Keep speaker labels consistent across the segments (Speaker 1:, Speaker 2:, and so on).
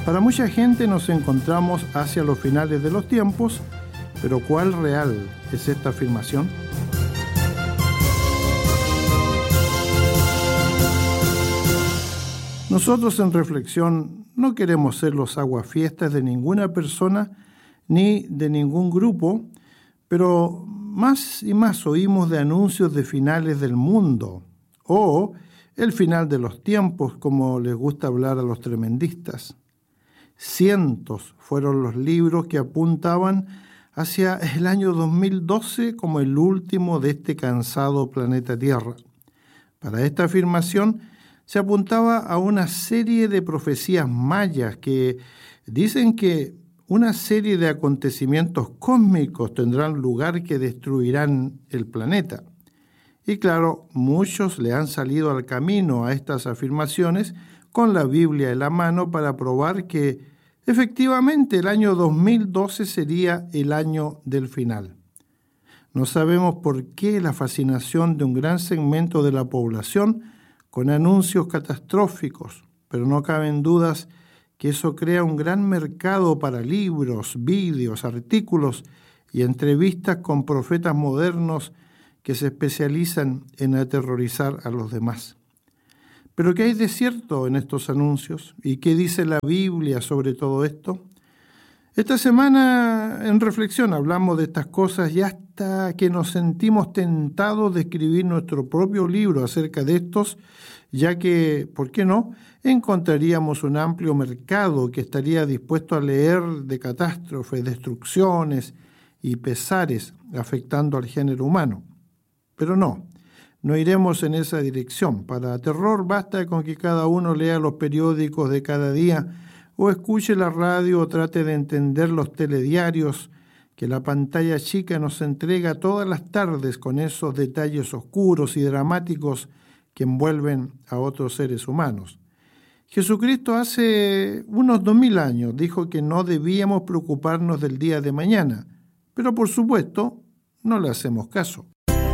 Speaker 1: Para mucha gente nos encontramos hacia los finales de los tiempos, pero ¿cuál real es esta afirmación? Nosotros en Reflexión no queremos ser los aguafiestas de ninguna persona ni de ningún grupo, pero más y más oímos de anuncios de finales del mundo o el final de los tiempos, como les gusta hablar a los tremendistas. Cientos fueron los libros que apuntaban hacia el año 2012 como el último de este cansado planeta Tierra. Para esta afirmación se apuntaba a una serie de profecías mayas que dicen que una serie de acontecimientos cósmicos tendrán lugar que destruirán el planeta. Y claro, muchos le han salido al camino a estas afirmaciones con la Biblia en la mano para probar que efectivamente el año 2012 sería el año del final. No sabemos por qué la fascinación de un gran segmento de la población con anuncios catastróficos, pero no caben dudas que eso crea un gran mercado para libros, vídeos, artículos y entrevistas con profetas modernos que se especializan en aterrorizar a los demás. ¿Pero qué hay de cierto en estos anuncios? ¿Y qué dice la Biblia sobre todo esto? Esta semana en Reflexión hablamos de estas cosas y hasta que nos sentimos tentados de escribir nuestro propio libro acerca de estos, ya que, ¿por qué no?, encontraríamos un amplio mercado que estaría dispuesto a leer de catástrofes, destrucciones y pesares afectando al género humano. Pero no iremos en esa dirección. Para terror basta con que cada uno lea los periódicos de cada día o escuche la radio o trate de entender los telediarios que la pantalla chica nos entrega todas las tardes con esos detalles oscuros y dramáticos que envuelven a otros seres humanos. Jesucristo hace unos 2000 años dijo que no debíamos preocuparnos del día de mañana, pero por supuesto no le hacemos caso.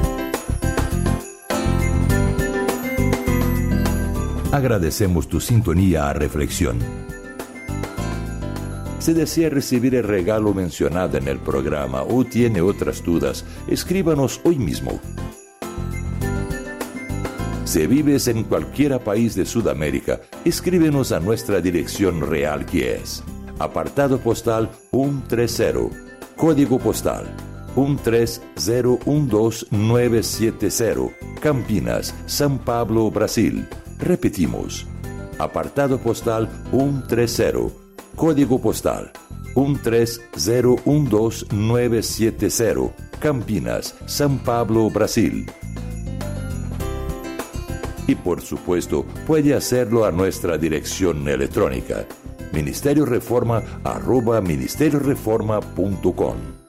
Speaker 2: Agradecemos tu sintonía a Reflexión. Si desea recibir el regalo mencionado en el programa o tiene otras dudas, escríbanos hoy mismo. Si vives en cualquier país de Sudamérica, escríbenos a nuestra dirección real que es apartado postal 130, código postal 13012970, Campinas, São Paulo, Brasil. Repetimos, apartado postal 130, código postal 13012970, Campinas, São Paulo, Brasil. Y por supuesto, puede hacerlo a nuestra dirección electrónica ministerioreforma@ministerioreforma.com.